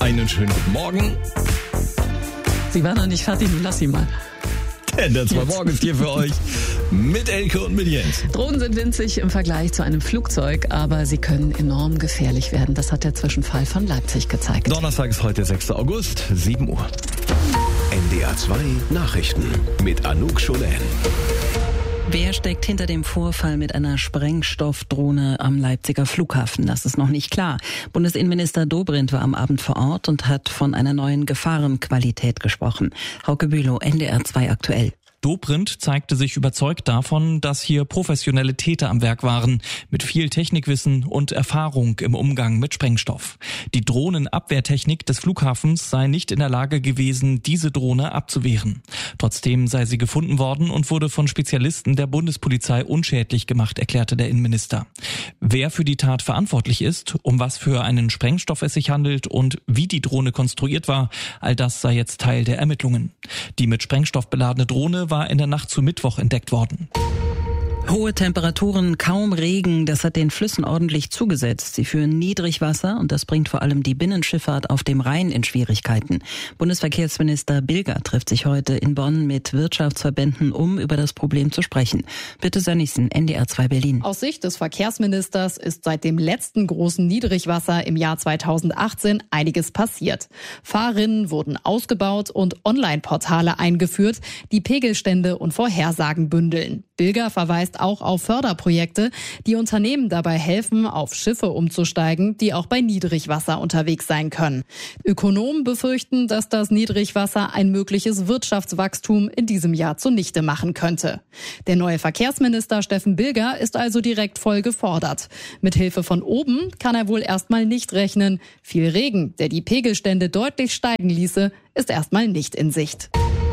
Einen schönen guten Morgen. Sie war noch nicht fertig, nun lass sie mal. Der 2 Morgen ist hier für euch mit Elke und mit Jens. Drohnen sind winzig im Vergleich zu einem Flugzeug, aber sie können enorm gefährlich werden. Das hat der Zwischenfall von Leipzig gezeigt. Donnerstag ist heute 6. August, 7 Uhr. NDR 2 Nachrichten mit Anouk Scholen. Wer steckt hinter dem Vorfall mit einer Sprengstoffdrohne am Leipziger Flughafen? Das ist noch nicht klar. Bundesinnenminister Dobrindt war am Abend vor Ort und hat von einer neuen Gefahrenqualität gesprochen. Hauke Bülow, NDR 2 aktuell. Dobrindt zeigte sich überzeugt davon, dass hier professionelle Täter am Werk waren, mit viel Technikwissen und Erfahrung im Umgang mit Sprengstoff. Die Drohnenabwehrtechnik des Flughafens sei nicht in der Lage gewesen, diese Drohne abzuwehren. Trotzdem sei sie gefunden worden und wurde von Spezialisten der Bundespolizei unschädlich gemacht, erklärte der Innenminister. Wer für die Tat verantwortlich ist, um was für einen Sprengstoff es sich handelt und wie die Drohne konstruiert war, all das sei jetzt Teil der Ermittlungen. Die mit Sprengstoff beladene Drohne war in der Nacht zu Mittwoch entdeckt worden. Hohe Temperaturen, kaum Regen, das hat den Flüssen ordentlich zugesetzt. Sie führen Niedrigwasser und das bringt vor allem die Binnenschifffahrt auf dem Rhein in Schwierigkeiten. Bundesverkehrsminister Bilger trifft sich heute in Bonn mit Wirtschaftsverbänden, um über das Problem zu sprechen. Bitte Sönnigsen, NDR 2 Berlin. Aus Sicht des Verkehrsministers ist seit dem letzten großen Niedrigwasser im Jahr 2018 einiges passiert. Fahrrinnen wurden ausgebaut und Online-Portale eingeführt, die Pegelstände und Vorhersagen bündeln. Bilger verweist auch auf Förderprojekte, die Unternehmen dabei helfen, auf Schiffe umzusteigen, die auch bei Niedrigwasser unterwegs sein können. Ökonomen befürchten, dass das Niedrigwasser ein mögliches Wirtschaftswachstum in diesem Jahr zunichte machen könnte. Der neue Verkehrsminister Steffen Bilger ist also direkt voll gefordert. Mit Hilfe von oben kann er wohl erstmal nicht rechnen. Viel Regen, der die Pegelstände deutlich steigen ließe, ist erstmal nicht in Sicht.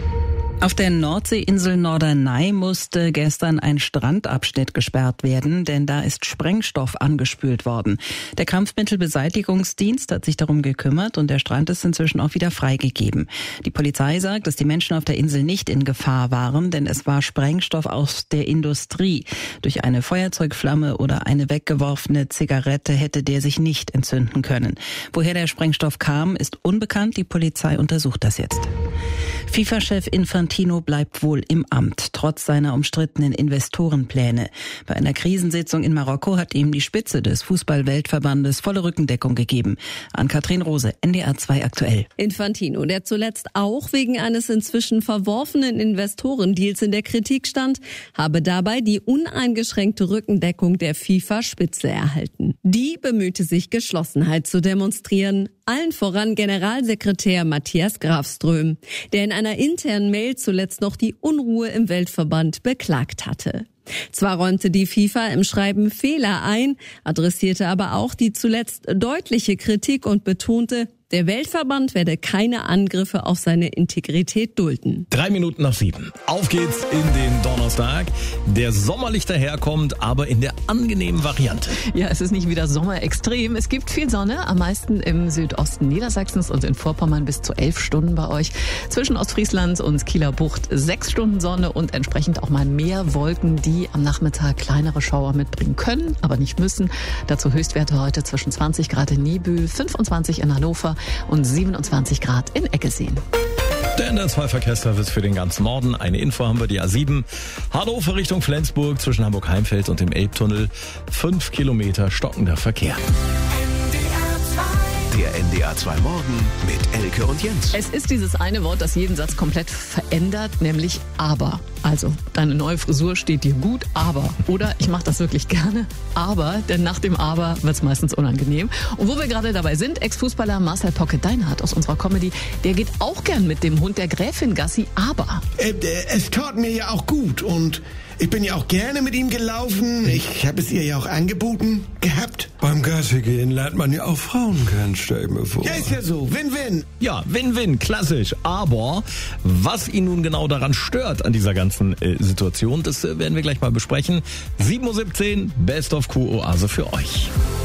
Auf der Nordseeinsel Norderney musste gestern ein Strandabschnitt gesperrt werden, denn da ist Sprengstoff angespült worden. Der Kampfmittelbeseitigungsdienst hat sich darum gekümmert und der Strand ist inzwischen auch wieder freigegeben. Die Polizei sagt, dass die Menschen auf der Insel nicht in Gefahr waren, denn es war Sprengstoff aus der Industrie. Durch eine Feuerzeugflamme oder eine weggeworfene Zigarette hätte der sich nicht entzünden können. Woher der Sprengstoff kam, ist unbekannt. Die Polizei untersucht das jetzt. FIFA-Chef Infantino bleibt wohl im Amt, trotz seiner umstrittenen Investorenpläne. Bei einer Krisensitzung in Marokko hat ihm die Spitze des Fußball-Weltverbandes volle Rückendeckung gegeben. Ann-Kathrin Rose, NDR 2 aktuell. Infantino, der zuletzt auch wegen eines inzwischen verworfenen Investorendeals in der Kritik stand, habe dabei die uneingeschränkte Rückendeckung der FIFA-Spitze erhalten. Die bemühte sich, Geschlossenheit zu demonstrieren. Allen voran Generalsekretär Matthias Grafström, der in einer internen Mail zuletzt noch die Unruhe im Weltverband beklagt hatte. Zwar räumte die FIFA im Schreiben Fehler ein, adressierte aber auch die zuletzt deutliche Kritik und betonte, der Weltverband werde keine Angriffe auf seine Integrität dulden. 7:03. Auf geht's in den Donnerstag, der sommerlich daherkommt, aber in der angenehmen Variante. Ja, es ist nicht wieder sommerextrem. Es gibt viel Sonne, am meisten im Südosten Niedersachsens und in Vorpommern bis zu 11 Stunden bei euch. Zwischen Ostfriesland und Kieler Bucht 6 Stunden Sonne und entsprechend auch mal mehr Wolken, die am Nachmittag kleinere Schauer mitbringen können, aber nicht müssen. Dazu Höchstwerte heute zwischen 20 Grad in Niebüll, 25 in Hannover und 27 Grad in Eckeseen. Der NDR 2 Verkehrsservice für den ganzen Norden. Eine Info haben wir, die A7. Hannover Richtung Flensburg zwischen Hamburg-Heimfeld und dem Elbtunnel. 5 Kilometer stockender Verkehr. Der NDR 2 Morgen mit Elke und Jens. Es ist dieses eine Wort, das jeden Satz komplett verändert, nämlich aber. Also, deine neue Frisur steht dir gut, aber. Oder ich mache das wirklich gerne, aber, denn nach dem Aber wird's meistens unangenehm. Und wo wir gerade dabei sind, Ex-Fußballer Marcel Pocket Deinhardt aus unserer Comedy, der geht auch gern mit dem Hund der Gräfin Gassi, aber. Es tat mir ja auch gut und ich bin ja auch gerne mit ihm gelaufen. Ich habe es ihr ja auch angeboten gehabt. Beim Gassi gehen lernt man ja auch Frauen kennen, stell ich mir vor. Ja, ist ja so. Win-win. Ja, Win-Win, klassisch. Aber was ihn nun genau daran stört an dieser ganzen Situation, das werden wir gleich mal besprechen. 7:17 Best of Q-Oase für euch.